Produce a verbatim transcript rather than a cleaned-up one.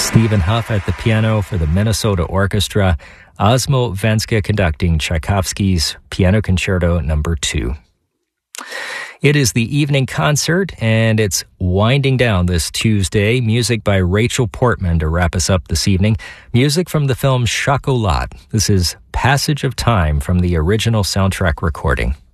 Stephen Huff at the piano for the Minnesota Orchestra, Osmo Venska conducting Tchaikovsky's Piano Concerto Number two. It is the evening concert, and it's winding down this Tuesday. Music by Rachel Portman to wrap us up this evening. Music from the film Chocolat. This is Passage of Time from the original soundtrack recording.